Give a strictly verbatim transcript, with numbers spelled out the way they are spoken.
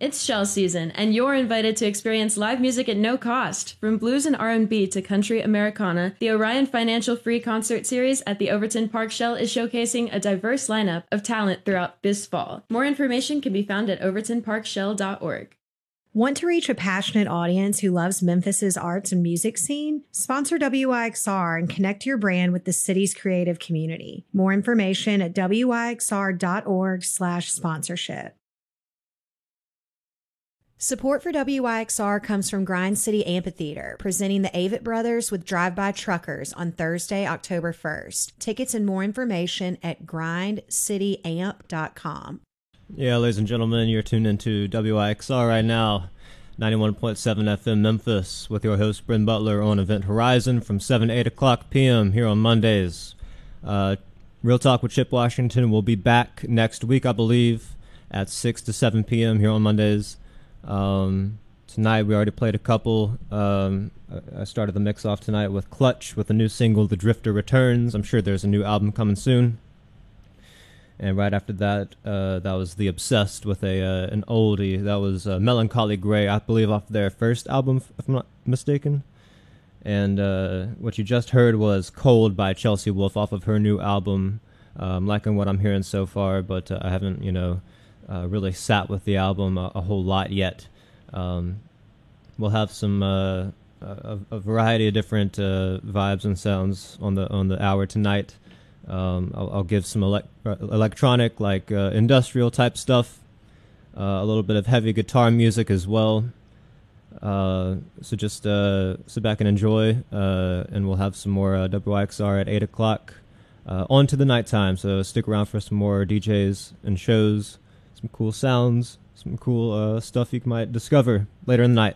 It's Shell season, and you're invited to experience live music at no cost. From blues and R and B to country Americana, the Orion Financial Free Concert Series at the Overton Park Shell is showcasing a diverse lineup of talent throughout this fall. More information can be found at overton park shell dot org. Want to reach a passionate audience who loves Memphis's arts and music scene? Sponsor W I X R and connect your brand with the city's creative community. More information at w i x r dot org slash sponsorship. Support for W I X R comes from Grind City Amphitheater, presenting the Avett Brothers with Drive-By Truckers on Thursday, October first. Tickets and more information at grind city amp dot com. Yeah, ladies and gentlemen, you're tuned into W I X R right now, ninety-one point seven F M Memphis, with your host, Bryn Butler, on Event Horizon from seven to eight o'clock p.m. here on Mondays. Uh, Real Talk with Chip Washington will be back next week, I believe, at six to seven p.m. here on Mondays. Um, tonight we already played a couple. Um, I started the mix off tonight with Clutch with the new single The Drifter Returns. I'm sure there's a new album coming soon. And right after that, uh, that was The Obsessed with a uh, an oldie. That was uh, Melancholy Grey, I believe, off their first album, if I'm not mistaken. And uh, what you just heard was Cold by Chelsea Wolfe off of her new album. Uh, I'm liking what I'm hearing so far, but uh, I haven't, you know, Uh, really sat with the album a, a whole lot yet. Um, we'll have some uh, a, a variety of different uh, vibes and sounds on the on the hour tonight. Um, I'll, I'll give some elec- uh, electronic, like uh, industrial type stuff, uh, a little bit of heavy guitar music as well. Uh, so just uh, sit back and enjoy, uh, and we'll have some more uh, W I X R at eight o'clock uh, on to the nighttime. So stick around for some more D Js and shows. Some cool sounds, some cool uh, stuff you might discover later in the night.